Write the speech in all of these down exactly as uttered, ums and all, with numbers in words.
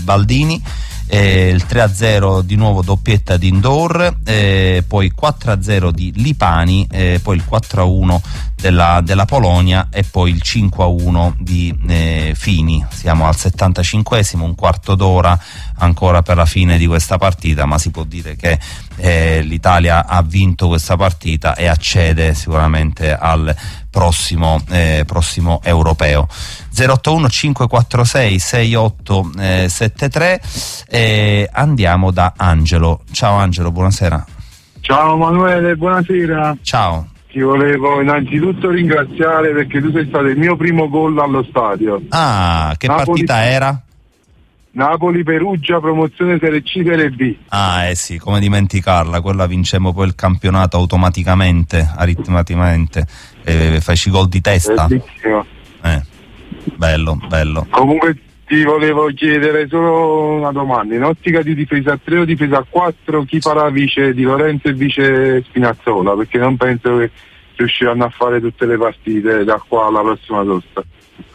Baldini, eh, il tre a zero di nuovo doppietta di Indoor, eh, poi quattro a zero di Lipani, eh, poi il quattro a uno della, della Polonia e poi il cinque a uno di eh, Fini. Siamo al settantacinquesimo, un quarto d'ora ancora per la fine di questa partita, ma si può dire che eh, l'Italia ha vinto questa partita e accede sicuramente al prossimo, eh, prossimo europeo. zero otto uno cinque quattro sei sei otto sette tre. Eh, andiamo da Angelo. Ciao Angelo, buonasera. Ciao Manuele, buonasera. Ciao. Ti volevo innanzitutto ringraziare perché tu sei stato il mio primo gol allo stadio. Ah, che Napoli, partita era? Napoli-Perugia, promozione Serie C, Serie B. Ah, eh sì, come dimenticarla, quella vincemmo poi il campionato automaticamente, aritmeticamente, eh, fai gol di testa. Bellissimo. Eh, bello, bello. Comunque ti volevo chiedere solo una domanda, in ottica di difesa a tre o difesa a quattro, chi farà vice Di Lorenzo e vice Spinazzola? Perché non penso che riusciranno a fare tutte le partite da qua alla prossima sosta.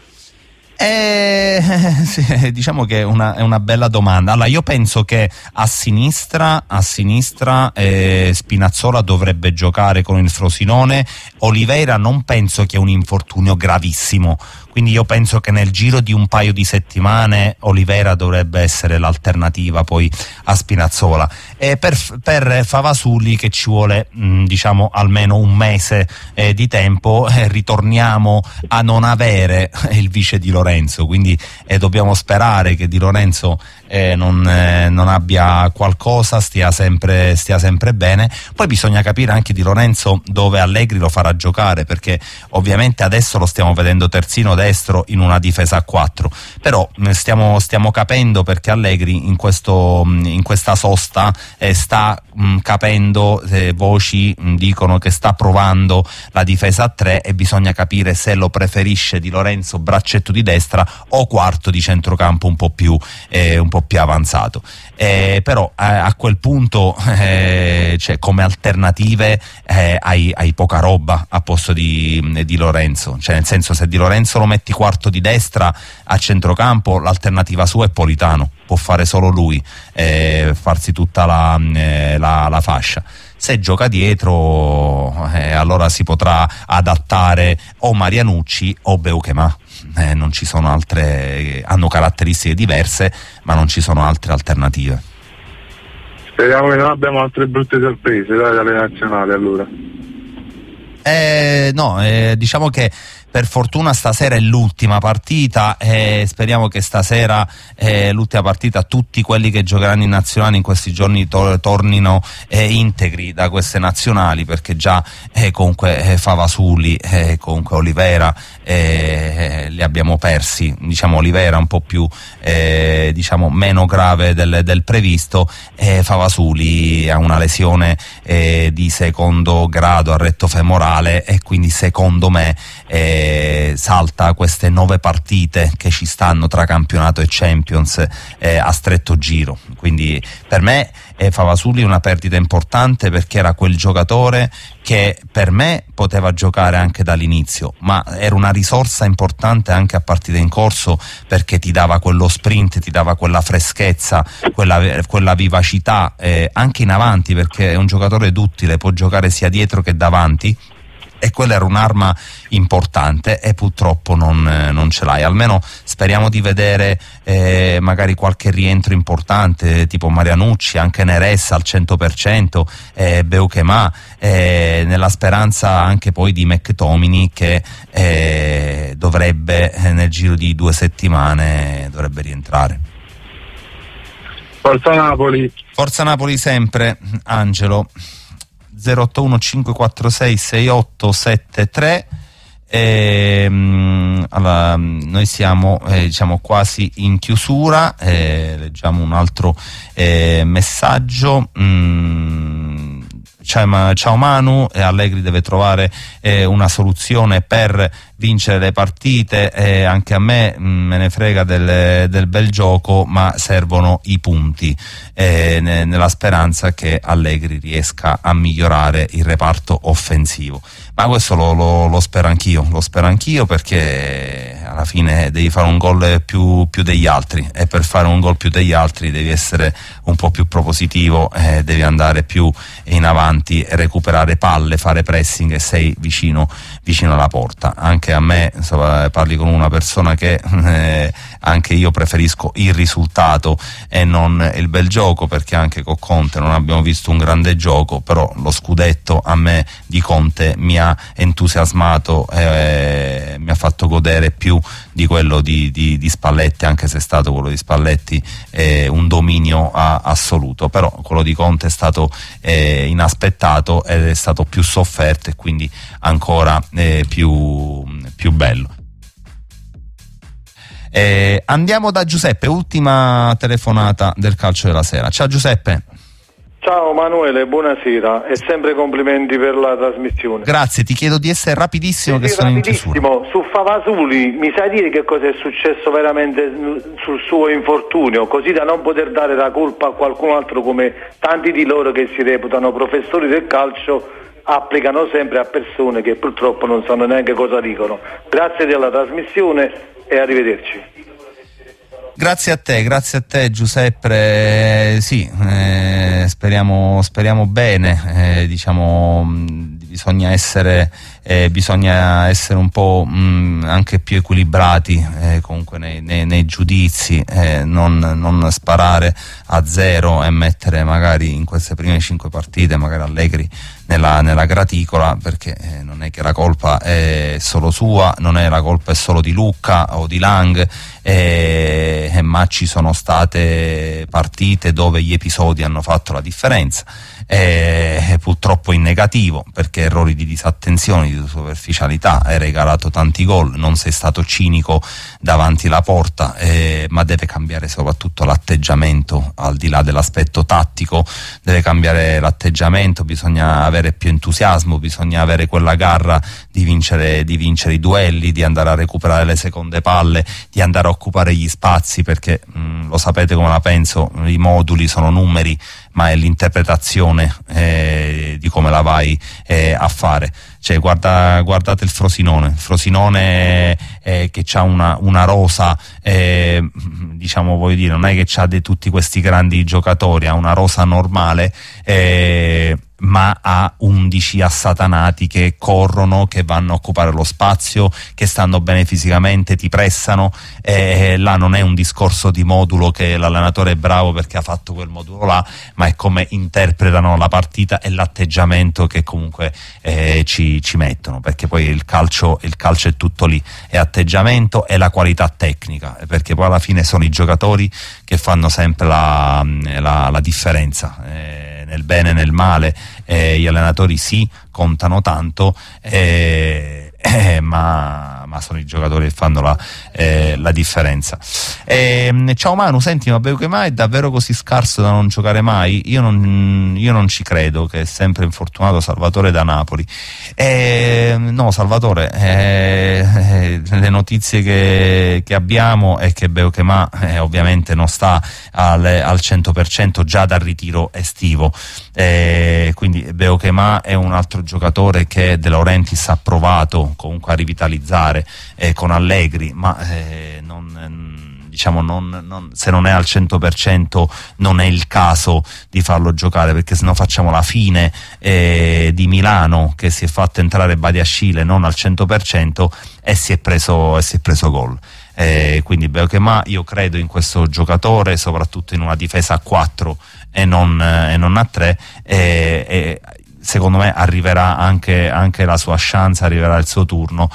Eh, sì, diciamo che è una, è una bella domanda. Allora, io penso che a sinistra, a sinistra eh, Spinazzola dovrebbe giocare con il Frosinone. Oliveira non penso che è un infortunio gravissimo, quindi io penso che nel giro di un paio di settimane Oliveira dovrebbe essere l'alternativa poi a Spinazzola. E per, per Favasuli, che ci vuole mh, diciamo almeno un mese eh, di tempo, eh, ritorniamo a non avere il vice Di Lorenzo, quindi eh, dobbiamo sperare che Di Lorenzo eh, non, eh, non abbia qualcosa, stia sempre, stia sempre bene. Poi bisogna capire anche Di Lorenzo dove Allegri lo farà giocare, perché ovviamente adesso lo stiamo vedendo terzino destro in una difesa a quattro, però stiamo, stiamo capendo perché Allegri in, questo, in questa sosta eh, sta mh, capendo, eh, voci mh, dicono che sta provando la difesa a tre e bisogna capire se lo preferisce Di Lorenzo braccetto di destra o quarto di centrocampo un po' più, eh, un po' più avanzato. Eh, però eh, a quel punto eh, cioè, come alternative eh, hai, hai poca roba a posto di, di Lorenzo, cioè nel senso, se Di Lorenzo lo metti quarto di destra a centrocampo, l'alternativa sua è Politano, può fare solo lui, eh, farsi tutta la, eh, la, la fascia. Se gioca dietro eh, allora si potrà adattare o Marianucci o Beukema. Eh, non ci sono altre, hanno caratteristiche diverse, ma non ci sono altre alternative. Speriamo che non abbiamo altre brutte sorprese dai, dalle nazionali allora. Eh, no, eh, diciamo che per fortuna stasera è l'ultima partita e speriamo che stasera eh, l'ultima partita tutti quelli che giocheranno in nazionali in questi giorni to- tornino eh, integri da queste nazionali, perché già eh, comunque eh, Favasuli e eh, comunque Oliveira eh, li abbiamo persi. Diciamo Oliveira un po' più eh, diciamo meno grave del, del previsto, e Favasuli ha una lesione eh, di secondo grado al retto femorale e quindi secondo me eh, salta queste nove partite che ci stanno tra campionato e Champions eh, a stretto giro. Quindi per me eh, Favasuli è una perdita importante, perché era quel giocatore che per me poteva giocare anche dall'inizio, ma era una risorsa importante anche a partita in corso, perché ti dava quello sprint, ti dava quella freschezza, quella, quella vivacità eh, anche in avanti, perché è un giocatore duttile, può giocare sia dietro che davanti, e quella era un'arma importante e purtroppo non, eh, non ce l'hai. Almeno speriamo di vedere eh, magari qualche rientro importante, tipo Marianucci, anche Neres al cento per cento, eh, Beukema, eh, nella speranza anche poi di McTominay che eh, dovrebbe eh, nel giro di due settimane dovrebbe rientrare. Forza Napoli. Forza Napoli sempre, Angelo. zero otto uno cinque quattro sei sei otto sette tre. E, allora, noi siamo eh, diciamo quasi in chiusura, eh, leggiamo un altro eh, messaggio. mm, ciao, ciao Manu, eh, Allegri deve trovare eh, una soluzione per vincere le partite, eh, anche a me mh, me ne frega del, del bel gioco, ma servono i punti, eh, ne, nella speranza che Allegri riesca a migliorare il reparto offensivo. Ma questo lo, lo, lo spero anch'io, lo spero anch'io perché alla fine devi fare un gol più, più degli altri, e per fare un gol più degli altri devi essere un po' più propositivo, eh, devi andare più in avanti, recuperare palle, fare pressing, e sei vicino, vicino alla porta. Anche a me, insomma, parli con una persona che eh, anche io preferisco il risultato e non il bel gioco, perché anche con Conte non abbiamo visto un grande gioco, però lo scudetto a me di Conte mi ha entusiasmato, eh, mi ha fatto godere più di quello di, di, di Spalletti, anche se è stato quello di Spalletti eh, un dominio a, assoluto, però quello di Conte è stato eh, inaspettato ed è stato più sofferto, e quindi ancora eh, più, più bello. Eh, andiamo da Giuseppe, ultima telefonata del Calcio della Sera. Ciao Giuseppe. Ciao Manuele, buonasera e sempre complimenti per la trasmissione. Grazie, ti chiedo di essere rapidissimo, sì, che sì, sono rapidissimo. in chiusura. Su Favasuli mi sai dire che cosa è successo veramente sul suo infortunio, così da non poter dare la colpa a qualcun altro, come tanti di loro che si reputano professori del calcio applicano sempre a persone che purtroppo non sanno neanche cosa dicono. Grazie della trasmissione e arrivederci. Grazie a te, grazie a te Giuseppe, eh, sì, eh, speriamo, speriamo bene, eh, diciamo mh, bisogna essere, eh, bisogna essere un po' mh, anche più equilibrati eh, comunque nei, nei, nei giudizi, eh, non, non sparare a zero e mettere magari in queste prime cinque partite magari Allegri nella, nella graticola, perché eh, non è che la colpa è solo sua, non è la colpa è solo di Lucca o di Lang, eh, eh, ma ci sono state partite dove gli episodi hanno fatto la differenza, eh, purtroppo in negativo, perché errori di disattenzione, di superficialità, hai regalato tanti gol, non sei stato cinico davanti alla porta, eh, ma deve cambiare soprattutto l'atteggiamento, al di là dell'aspetto tattico deve cambiare l'atteggiamento, bisogna avere più entusiasmo, bisogna avere quella garra di vincere, di vincere i duelli, di andare a recuperare le seconde palle, di andare a occupare gli spazi, perché mh, lo sapete come la penso, i moduli sono numeri, ma è l'interpretazione eh, di come la vai eh, a fare. Cioè, guarda, guardate il Frosinone, Frosinone eh, che c'ha una, una rosa, eh, diciamo, voglio dire, non è che c'ha di tutti questi grandi giocatori, ha una rosa normale, eh, ma ha undici assatanati che corrono, che vanno a occupare lo spazio, che stanno bene fisicamente, ti pressano, eh, là non è un discorso di modulo che l'allenatore è bravo perché ha fatto quel modulo là, ma è come interpretano la partita e l'atteggiamento che comunque eh, ci, ci mettono, perché poi il calcio, il calcio è tutto lì, è atteggiamento e la qualità tecnica, perché poi alla fine sono i giocatori che fanno sempre la, la, la differenza, eh, nel bene e nel male, eh, gli allenatori sì, contano tanto, eh, eh, ma, ma sono i giocatori che fanno la, eh, la differenza. Eh, ciao Manu, senti, ma Beukema è davvero così scarso da non giocare mai? Io non, io non ci credo, che è sempre infortunato Salvatore da Napoli. Eh, no Salvatore, eh, eh, le notizie che, che abbiamo è che Beukema eh, ovviamente non sta al, al cento per cento già dal ritiro estivo, eh, quindi Beukema è un altro giocatore che De Laurentiis ha provato comunque a rivitalizzare eh, con Allegri, ma eh, non, diciamo non, non, se non è al cento per cento non è il caso di farlo giocare, perché sennò facciamo la fine eh, di Milano, che si è fatto entrare Badiashile non al cento per cento e si è preso, e si è preso gol. Eh, quindi Beukema, io credo in questo giocatore, soprattutto in una difesa a quattro e non, eh, e non a tre, e, e secondo me arriverà anche, anche la sua chance, arriverà il suo turno,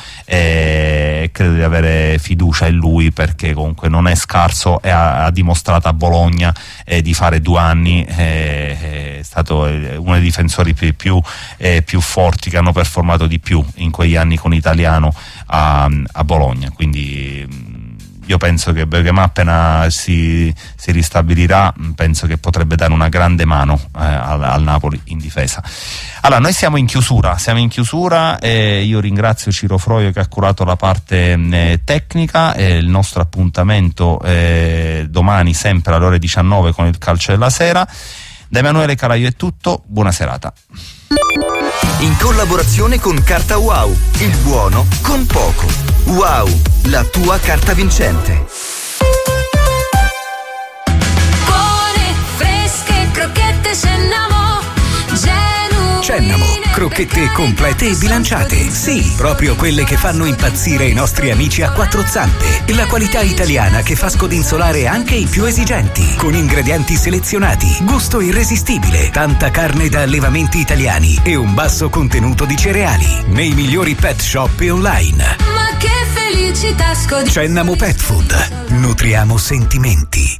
e credo di avere fiducia in lui, perché comunque non è scarso e ha, ha dimostrato a Bologna eh, di fare due anni, eh, è stato uno dei difensori più, più, eh, più forti, che hanno performato di più in quegli anni con Italiano a, a Bologna, quindi io penso che Beukema appena si, si ristabilirà, penso che potrebbe dare una grande mano eh, al, al Napoli in difesa. Allora, noi siamo in chiusura, siamo in chiusura e io ringrazio Ciro Froio che ha curato la parte eh, tecnica, e il nostro appuntamento eh, domani sempre alle ore diciannove con il Calcio della Sera. Da Emanuele Calaio è tutto, buona serata. In collaborazione con Carta Wow, il buono con poco. Wow, la tua carta vincente. Buone, fresche, crocchette Cennamo. Cennamo, crocchette complete e bilanciate. Sì, proprio quelle che fanno impazzire i nostri amici a quattro zampe. La qualità italiana che fa scodinzolare anche i più esigenti. Con ingredienti selezionati, gusto irresistibile, tanta carne da allevamenti italiani e un basso contenuto di cereali. Nei migliori pet shop e online. Ma che felicità scodinzolare. Cennamo Pet Food. Nutriamo sentimenti.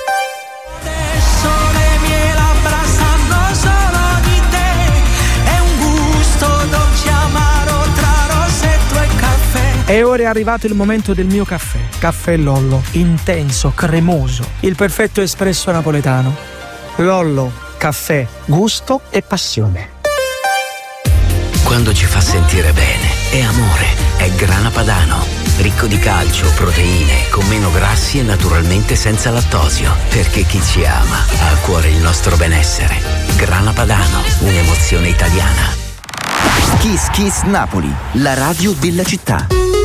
E ora è arrivato il momento del mio caffè. Caffè Lollo, intenso, cremoso, il perfetto espresso napoletano. Lollo, caffè, gusto e passione. Quando ci fa sentire bene, è amore, è Grana Padano. Ricco di calcio, proteine, con meno grassi e naturalmente senza lattosio. Perché chi ci ama ha a cuore il nostro benessere. Grana Padano, un'emozione italiana. Kiss Kiss Napoli, la radio della città.